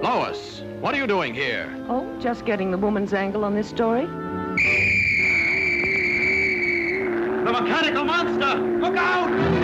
Lois, what are you doing here? Oh, just getting the woman's angle on this story. The mechanical monster! Look out!